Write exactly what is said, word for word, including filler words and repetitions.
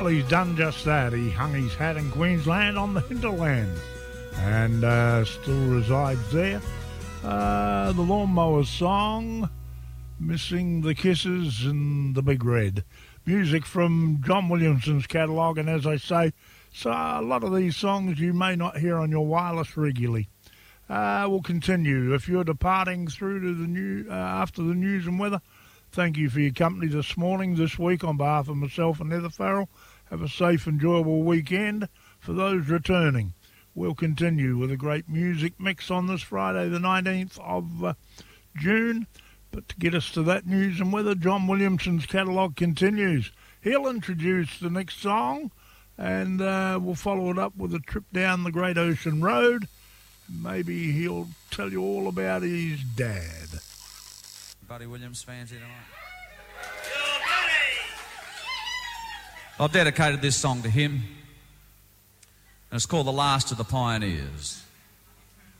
Well, he's done just that. He hung his hat in Queensland on the hinterland and uh, still resides there. Uh, the Lawnmowers song, Missing the Kisses and the Big Red. Music from John Williamson's catalogue, and as I say, so a lot of these songs you may not hear on your wireless regularly. Uh, we'll continue. If you're departing through to the new uh, after the news and weather, thank you for your company this morning, this week, on behalf of myself and Heather Farrell. Have a safe, enjoyable weekend. For those returning, we'll continue with a great music mix on this Friday, the nineteenth of uh, June. But to get us to that news and weather, John Williamson's catalogue continues. He'll introduce the next song, and uh, we'll follow it up with a trip down the Great Ocean Road. Maybe he'll tell you all about his dad. Buddy Williams fans here tonight. I've dedicated this song to him, and it's called The Last of the Pioneers.